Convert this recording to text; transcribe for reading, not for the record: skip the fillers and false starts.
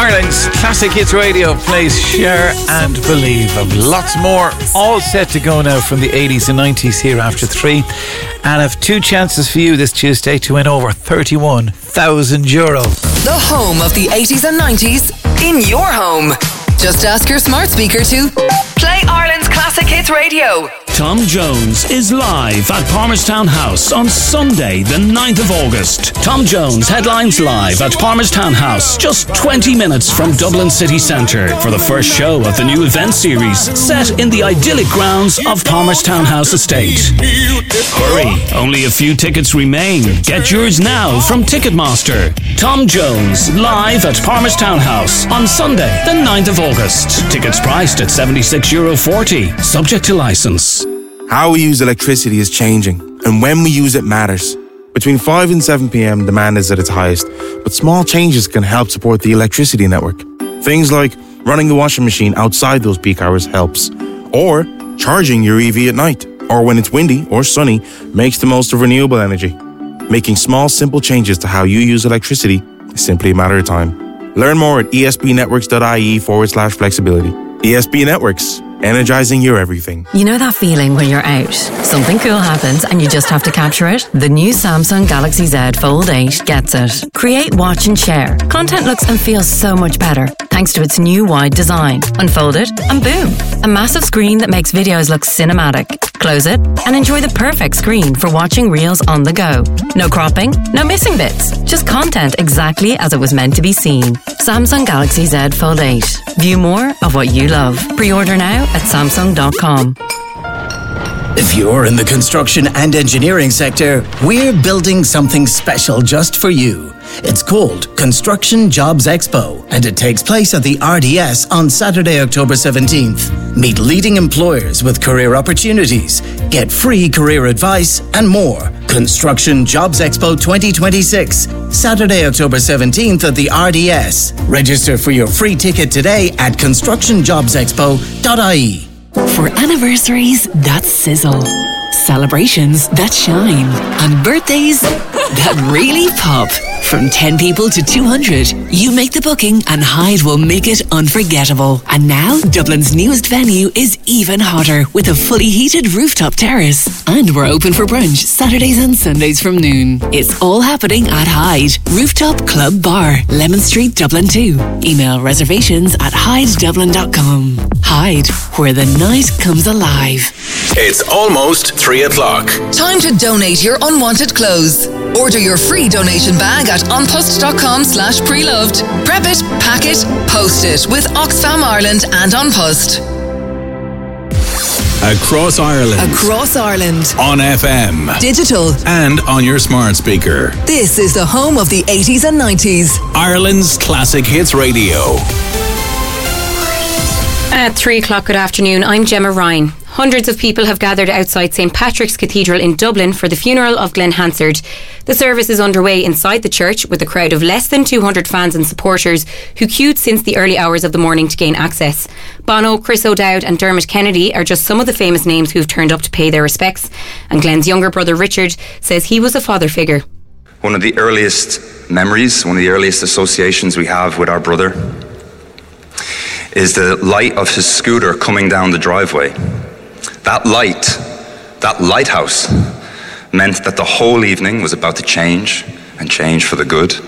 Ireland's Classic Hits Radio plays Share and Believe. I've lots more all set to go now from the 80s and 90s here after 3. And I've 2 chances for you this Tuesday to win over €31,000. The home of the 80s and 90s in your home. Just ask your smart speaker to play Ireland's Classic Hits Radio. Tom Jones is live at Palmerstown House on Sunday, the 9th of August. Tom Jones headlines live at Palmerstown House, just 20 minutes from Dublin City Centre, for the first show of the new event series set in the idyllic grounds of Palmerstown House Estate. Hurry, only a few tickets remain. Get yours now from Ticketmaster. Tom Jones live at Palmerstown House on Sunday, the 9th of August. Tickets priced at €76.40, subject to licence. How we use electricity is changing, and when we use it matters. Between 5 and 7 p.m, demand is at its highest, but small changes can help support the electricity network. Things like running the washing machine outside those peak hours helps, or charging your EV at night, or when it's windy or sunny, makes the most of renewable energy. Making small, simple changes to how you use electricity is simply a matter of time. Learn more at espnetworks.ie/flexibility. ESB Networks, energizing your everything. You know that feeling when you're out, something cool happens and you just have to capture it? The new Samsung Galaxy Z Fold 8 gets it. Create, watch and share. Content looks and feels so much better thanks to its new wide design. Unfold it and boom, a massive screen that makes videos look cinematic. Close it and enjoy the perfect screen for watching reels on the go. No cropping, no missing bits. Just content exactly as it was meant to be seen. Samsung Galaxy Z Fold 8. View more of what you love. Pre-order now at Samsung.com. If you're in the construction and engineering sector, we're building something special just for you. It's called Construction Jobs Expo, and it takes place at the RDS on Saturday, October 17th. Meet leading employers with career opportunities, get free career advice, and more. Construction Jobs Expo 2026, Saturday, October 17th at the RDS. Register for your free ticket today at constructionjobsexpo.ie. For anniversaries that sizzle, celebrations that shine, and birthdays that really pop. From 10 people to 200, you make the booking and Hyde will make it unforgettable. And now, Dublin's newest venue is even hotter with a fully heated rooftop terrace. And we're open for brunch Saturdays and Sundays from noon. It's all happening at Hyde, Rooftop Club Bar, Lemon Street, Dublin 2. Email reservations at hydedublin.com. Hyde, where the night comes alive. It's almost 3 o'clock. Time to donate your unwanted clothes. Order your free donation bag at onpost.com/preloved. Prep it, pack it, post it with Oxfam Ireland and On Post. Across Ireland. Across Ireland. On FM. Digital. And on your smart speaker. This is the home of the 80s and 90s. Ireland's Classic Hits Radio. At 3 o'clock, good afternoon. I'm Gemma Ryan. Hundreds of people have gathered outside St Patrick's Cathedral in Dublin for the funeral of Glenn Hansard. The service is underway inside the church with a crowd of less than 200 fans and supporters who queued since the early hours of the morning to gain access. Bono, Chris O'Dowd and Dermot Kennedy are just some of the famous names who've turned up to pay their respects. And Glenn's younger brother Richard says he was a father figure. One of the earliest memories, one of the earliest associations we have with our brother is the light of his scooter coming down the driveway. That light, that lighthouse, meant that the whole evening was about to change, and change for the good.